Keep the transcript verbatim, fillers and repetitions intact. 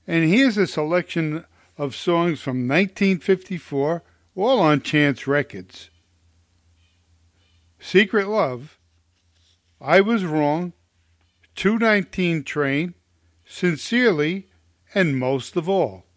And here's a selection of songs from nineteen fifty-four, all on Chance Records. Secret Love, I Was Wrong, two nineteen Train, Sincerely, and Most of All.